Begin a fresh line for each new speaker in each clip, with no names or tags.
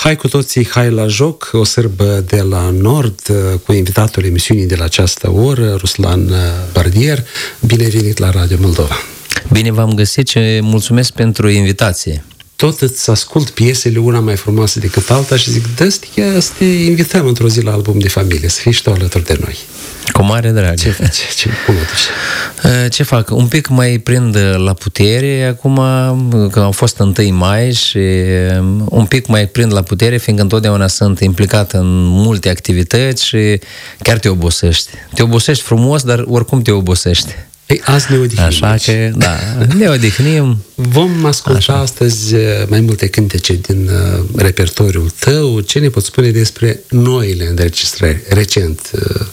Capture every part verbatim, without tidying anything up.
Hai cu toții, hai la joc, o sârbă de la Nord, cu invitatul emisiunii de la această oră, Ruslan Bardier. Bine venit la Radio Moldova!
Bine v-am găsit și mulțumesc pentru invitație.
Tot îți ascult piesele, una mai frumoasă decât alta și zic, dă să te invităm într-o zi la album de familie, să fii și tu alături de noi.
Cu mare drag.
Ce faci? Ce, cum o duci?
Ce fac? Un pic mai prind la putere acum, că au fost întâi mai și un pic mai prind la putere, fiindcă întotdeauna sunt implicat în multe activități și chiar te obosești. Te obosești frumos, dar oricum te obosești.
Ei, azi ne odihnim.
Așa că, da, ne odihnim.
Vom asculta Așa. astăzi mai multe cântece din uh, repertoriul tău. Ce ne poți spune despre noile înregistrări, recent? Uh...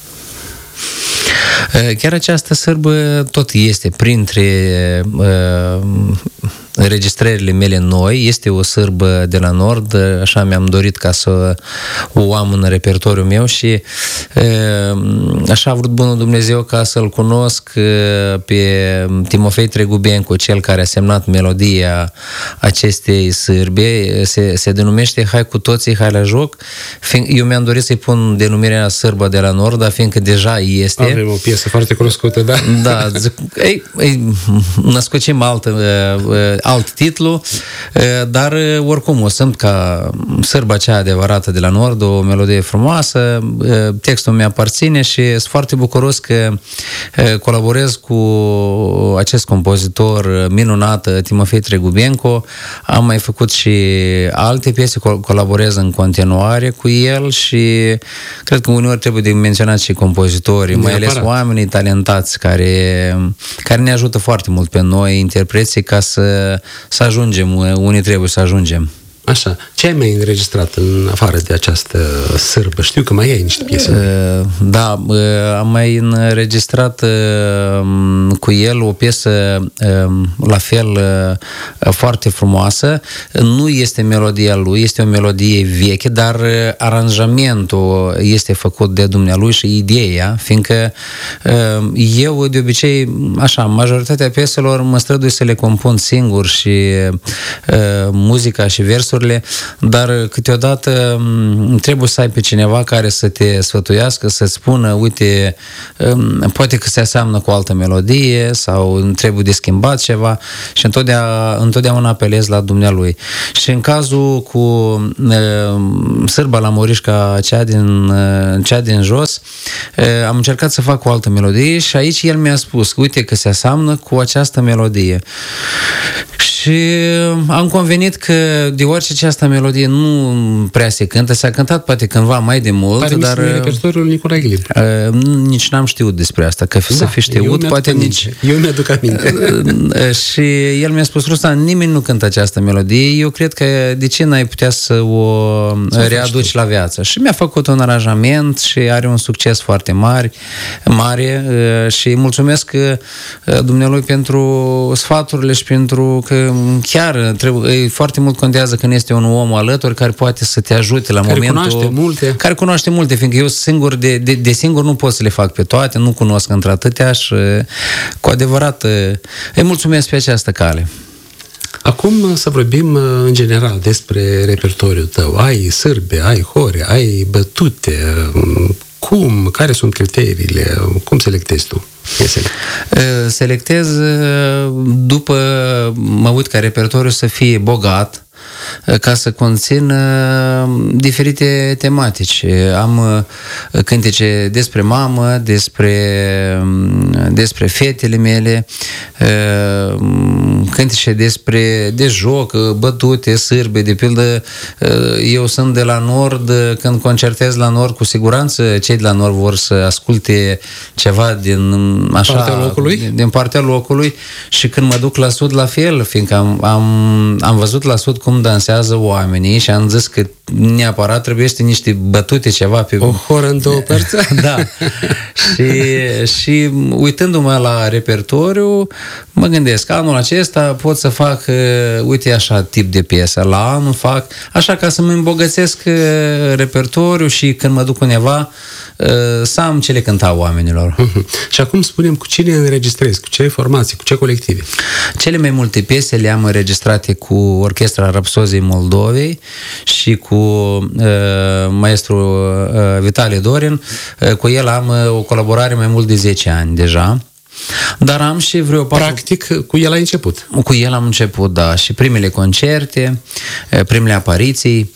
Chiar această sârbă tot este printre uh, înregistrările mele noi, este o sârbă de la Nord, așa mi-am dorit ca să o am în repertoriul meu și așa a vrut bunul Dumnezeu ca să-l cunosc pe Timofei Tregubencu, cel care a semnat melodia acestei sârbe, se, se denumește Hai cu toții, hai la joc. Eu mi-am dorit să-i pun denumirea Sârbă de la Nord, dar fiindcă deja este.
Avem o piesă foarte cunoscută, da?
Da, zic, ei, ei, născocim altă alt titlu, dar oricum o sunt ca sârba cea adevărată de la Nord, o melodie frumoasă, textul mi aparține și sunt foarte bucuros că colaborez cu acest compozitor minunat, Timofei Tregubencu. Am mai făcut și alte piese, colaborez în continuare cu el și cred că uneori trebuie de menționat și compozitorii, mai ales oamenii talentați care, care ne ajută foarte mult pe noi, interpreții, ca să să ajungem, unii trebuie să ajungem.
Așa. Ce ai mai înregistrat în afară de această sârbă? Știu că mai ai niște piese.
Da, am mai înregistrat cu el o piesă la fel foarte frumoasă. Nu este melodia lui, este o melodie veche, dar aranjamentul este făcut de dumnealui și ideea, fiindcă eu de obicei, așa, majoritatea pieselor mă strădui să le compun singur și muzica și versurile, dar câteodată trebuie să ai pe cineva care să te sfătuiască, să-ți spună, uite, poate că se aseamnă cu o altă melodie sau trebuie de schimbat ceva și întotdeauna, întotdeauna apelez la dumnealui. Și în cazul cu Sârba la Morișca, cea din, cea din jos, am încercat să fac o altă melodie și aici el mi-a spus, uite că se aseamnă cu această melodie. Și am convenit că de orice această melodie nu prea se cântă, s-a cântat poate cândva mai de mult,
pare
dar...
Pare repertoriul Nicolae Glib.
Uh, nici n-am știut despre asta, că da, să fi știut, poate nici...
Eu mi-aduc aminte.
Uh, și el mi-a spus, Ruslan, nimeni nu cântă această melodie, eu cred că de ce n-ai putea să o să readuci la viață? Și mi-a făcut un aranjament și are un succes foarte mare, mare uh, și mulțumesc uh, dumnealui pentru sfaturile și pentru că chiar trebuie, foarte mult contează când este un om alături care poate să te ajute la
care
momentul...
Cunoaște multe.
Care cunoaște multe, fiindcă eu singur, de, de, de singur nu pot să le fac pe toate, nu cunosc într-atâtea și cu adevărat îi mulțumesc pe această cale.
Acum să vorbim în general despre repertoriul tău. Ai sârbe, ai hore, ai bătute. Cum? Care sunt criteriile? Cum selectezi tu piesele?
Selectez după, mă uit ca repertoriul să fie bogat, ca să conțină diferite tematici. Am cântece despre mamă, despre, despre fetele mele, cântece despre de joc, bătute, sârbe, de pildă eu sunt de la Nord, când concertez la Nord, cu siguranță cei de la Nord vor să asculte ceva din așa,
partea locului?
din partea locului și când mă duc la Sud la fel, fiindcă am, am, am văzut la Sud cum dansează oamenii și am zis că neapărat trebuie să niște bătute ceva pe...
O horă în două părți?
Da. și, și uitându-mă la repertoriu, mă gândesc, anul acesta pot să fac, uite așa, tip de piesă. La anul fac, așa ca să mă îmbogățesc repertoriu și când mă duc undeva, să am ce le cânta oamenilor.
Uh-huh. Și acum spunem cu cine înregistrezi, cu ce formații, cu ce colective?
Cele mai multe piese le-am înregistrate cu Orchestra Rapsozii Moldovei și cu uh, maestru uh, Vitalie Dorin. Uh, cu el am uh, o colaborare mai mult de zece ani deja. Dar am și vreo patru...
Practic, cu el ai început.
Cu el am început, da. Și primele concerte, primele apariții,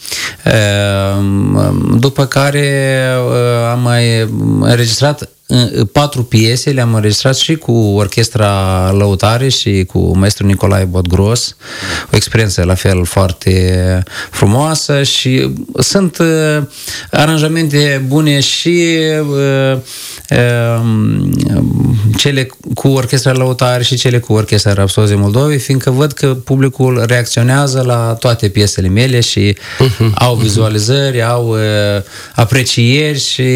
după care am mai înregistrat patru piese, le-am înregistrat și cu Orchestra Lăutare și cu maestru Nicolae Botgros, o experiență la fel foarte frumoasă și sunt uh, aranjamente bune și uh, uh, cele cu Orchestra Lăutare și cele cu Orchestra Rapsozii Moldovei, fiindcă văd că publicul reacționează la toate piesele mele și uh-huh, au vizualizări, uh-huh. au uh, aprecieri și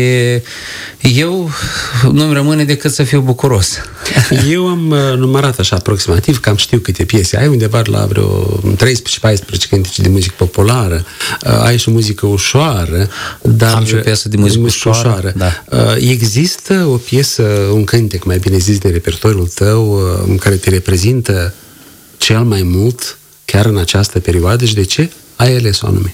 eu nu-mi rămâne decât să fiu bucuros.
Eu am numărat așa aproximativ, cam știu câte piese ai, undeva la vreo treisprezece paisprezece cântece de muzică populară, ai și muzică ușoară, dar
am și o piesă de muzică, muzică ușoară. ușoară. Da. Există o piesă, un cântec, mai bine zis, de repertoriul tău, în care te reprezintă cel mai mult, chiar în această perioadă, și de ce ai ales-o anume?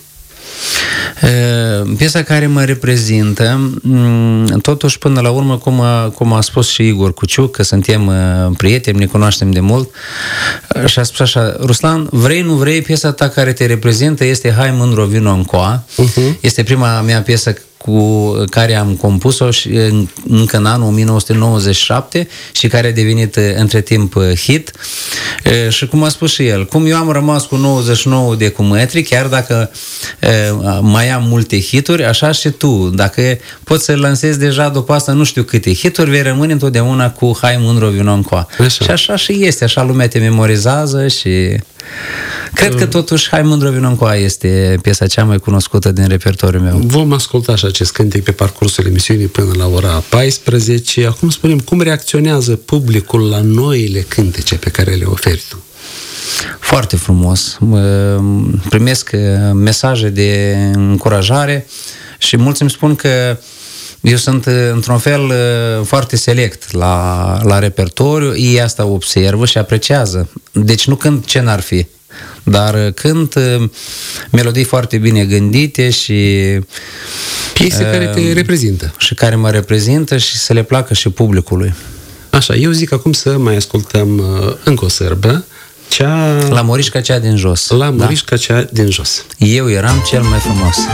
Piesa care mă reprezintă, totuși până la urmă, cum a, cum a spus și Igor Cuciuc, că suntem prieteni, ne cunoaștem de mult, și a spus așa: Ruslan, vrei, nu vrei, piesa ta care te reprezintă este Hai mândro vino încoa. Uh-huh. Este prima mea piesă cu care am compus-o și încă în anul nouăsprezece nouăzeci și șapte și care a devenit între timp hit. Și cum a spus și el, cum eu am rămas cu nouăzeci și nouă de cumetri, chiar dacă mai am multe hituri, așa și tu. Dacă poți să lansezi deja după asta nu știu câte hituri, vei rămâne întotdeauna cu Hai mândro vino încoa. Și așa și este, așa lumea te memorizează și... Cred că totuși Hai mândro vino încoa este piesa cea mai cunoscută din repertoriul meu.
Vom asculta și acest cântec pe parcursul emisiunii până la ora paisprezece. Acum spunem, cum reacționează publicul la noile cântece pe care le oferi tu?
Foarte frumos. Primesc mesaje de încurajare și mulți îmi spun că eu sunt într-un fel foarte select la, la repertoriu, ei asta observă și apreciază. Deci nu cânt ce n-ar fi, dar cânt melodii foarte bine gândite și
piese uh, care te reprezintă.
Și care mă reprezintă și să le placă și publicului.
Așa, eu zic acum să mai ascultăm uh, încă o sârbă, cea...
La Morișca cea din jos.
La Morișca da? cea din jos.
Eu eram cel mai frumos.